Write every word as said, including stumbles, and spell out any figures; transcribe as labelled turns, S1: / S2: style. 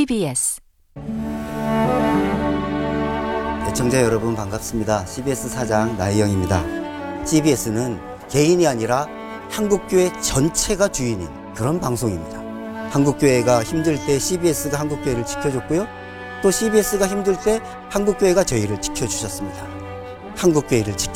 S1: 씨비에스
S2: 애청자 여러분 반갑습니다. 씨비에스 사장 나혜영입니다. 씨비에스는 개인이 아니라 한국교회 전체가 주인인 그런 방송입니다. 한국교회가 힘들 때 씨비에스가 한국교회를 지켜줬고요. 또 씨비에스가 힘들 때 한국교회가 저희를 지켜주셨습니다. 한국교회를 지켜